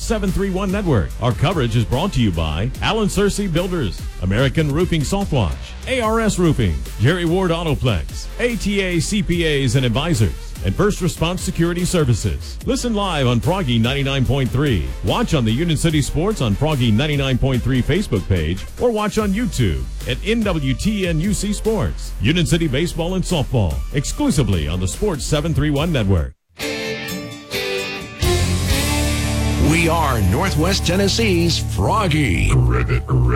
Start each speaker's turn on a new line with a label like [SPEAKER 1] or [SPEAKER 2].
[SPEAKER 1] 731 Network. Our coverage is brought to you by Alan Searcy Builders, American Roofing Salt Wash, ARS Roofing, Jerry Ward Autoplex, ATA CPAs and Advisors, and First Response Security Services. Listen live on Froggy 99.3. Watch on the Union City Sports on Froggy 99.3 Facebook page, or watch on YouTube at NWTNUC Sports. Union City Baseball and Softball, exclusively on the Sports 731 Network.
[SPEAKER 2] We are Northwest Tennessee's Froggy.